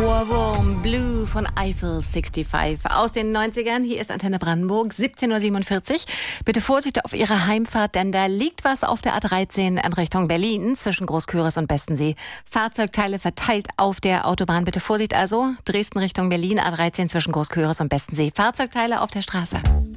Ohrwurm Blue von Eiffel 65 aus den 90ern. Hier ist Antenne Brandenburg, 17:47 Uhr. Bitte Vorsicht auf Ihrer Heimfahrt, denn da liegt was auf der A13 in Richtung Berlin zwischen Großküritz und Bestensee. Fahrzeugteile verteilt auf der Autobahn. Bitte Vorsicht also, Dresden Richtung Berlin, A13 zwischen Großküritz und Bestensee. Fahrzeugteile auf der Straße.